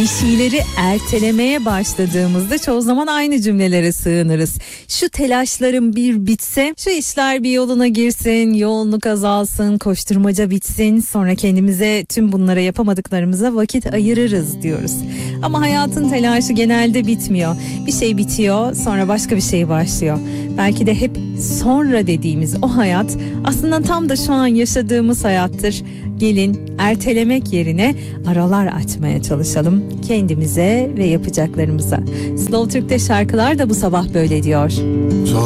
Bir şeyleri ertelemeye başladığımızda çoğu zaman aynı cümlelere sığınırız. Şu telaşlarım bir bitse, şu işler bir yoluna girsin, yoğunluk azalsın, koşturmaca bitsin, sonra kendimize tüm bunlara yapamadıklarımıza vakit ayırırız diyoruz. Ama hayatın telaşı genelde bitmiyor. Bir şey bitiyor, sonra başka bir şey başlıyor. Belki de hep sonra dediğimiz o hayat aslında tam da şu an yaşadığımız hayattır. Gelin ertelemek yerine aralar açmaya çalışalım kendimize ve yapacaklarımıza. Slow Türk'te şarkılar da bu sabah böyle diyor.